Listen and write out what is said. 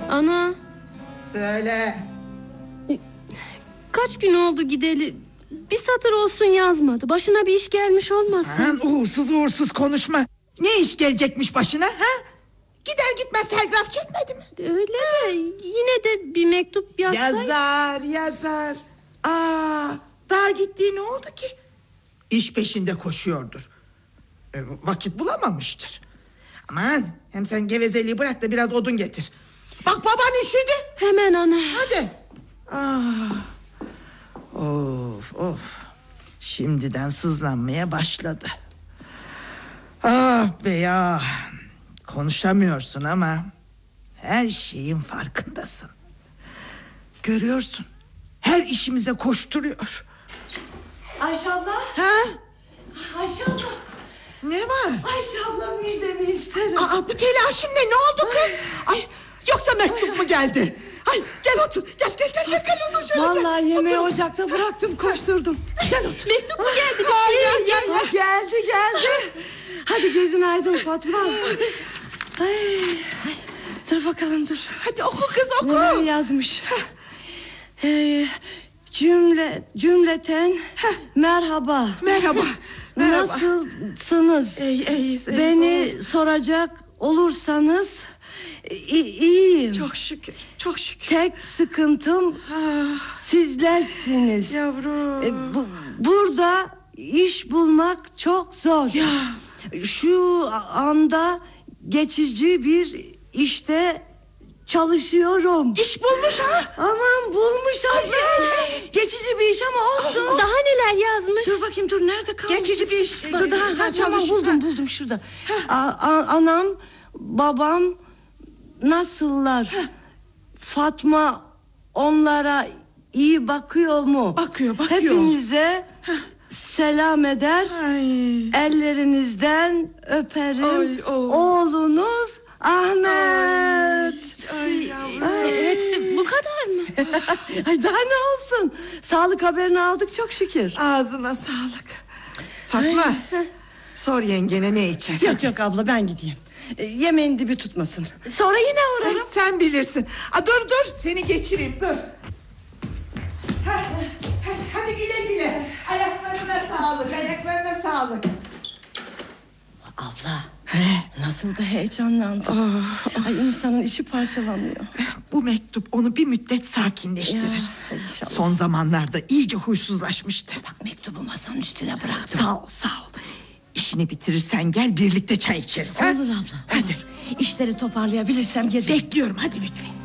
Ana. Söyle. Kaç gün oldu gideli? Bir satır olsun yazmadı. Başına bir iş gelmiş olmasın? Aman uğursuz konuşma. Ne iş gelecekmiş başına ha? Gider gitmez telgraf çekmedi mi? Öyle de yine de bir mektup yazsaydı. Yazar. Daha gittiği ne oldu ki? İş peşinde koşuyordur. Vakit bulamamıştır. Aman hem sen gevezeliği bırak da biraz odun getir. Bak baban üşüdü. Hemen ana. Hadi. Of. Şimdiden sızlanmaya başladı. Ah be ya. Konuşamıyorsun ama her şeyin farkındasın. Görüyorsun. Her işimize koşturuyor. Ayşe abla. Ha? Ayşe abla. Ne var? Ayşe abla müjdemi isterim. Bu telaşın ne oldu kız? Ay, yoksa mektup mu geldi? Ay gel otur. Gel otur şöyle. Vallahi yemeği ocakta bıraktım, koşturdum. Gel otur. Mektup mu geldi galiba? Geldi. Hadi gözün aydın Fatma. Ay. Dur bakalım dur. Hadi oku kız oku. Ne yazmış? Cümleten merhaba. Merhaba. Nasılsınız? İyiyiz. Beni soracak olursanız iyiyim. Çok şükür. Tek sıkıntım sizlersiniz. Yavrum. Burada iş bulmak çok zor. Ya. Şu anda geçici bir işte çalışıyorum. İş bulmuş ha? Aman bulmuş abla. Geçici bir iş ama olsun. Daha neler yazmış? Dur bakayım dur nerede kalmış? Geçici bir iş. Dur tamam buldum şurada. Anam babam nasıllar? Fatma onlara iyi bakıyor mu? Bakıyor. Hepinize selam eder. Ay. Ellerinizden öperim. Oğlunuz Ahmet. Ay yavrum. Hepsi bu kadar mı? Ay daha ne olsun? Sağlık haberini aldık çok şükür. Ağzına sağlık. Fatma. Sor yengene ne içer? Yok abla ben gideyim. Yemeğin dibi tutmasın. Sonra yine uğrarım. Sen bilirsin. Dur seni geçireyim dur. Hadi güle. Ayaklarına sağlık. Abla nasıl da heyecanlandım. Ay insanın içi parçalanıyor. Bu mektup onu bir müddet sakinleştirir. Ya, inşallah. Son zamanlarda iyice huysuzlaşmıştı. Bak mektubu masanın üstüne bıraktım. Sağ ol. İşini bitirirsen gel birlikte çay içeriz. Olur abla. Hadi. İşleri toparlayabilirsem gelirim. Bekliyorum hadi lütfen.